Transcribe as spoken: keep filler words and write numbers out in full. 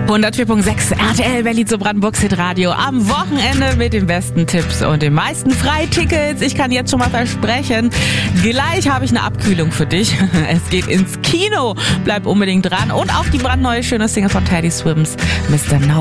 hundertvier Komma sechs R T L Berlin zu Brandenburgs Hitradio am Wochenende mit den besten Tipps und den meisten Freitickets. Ich kann jetzt schon mal versprechen, gleich habe ich eine Abkühlung für dich. Es geht ins Kino. Bleib unbedingt dran. Und auch die brandneue schöne Single von Teddy Swims, Mister No.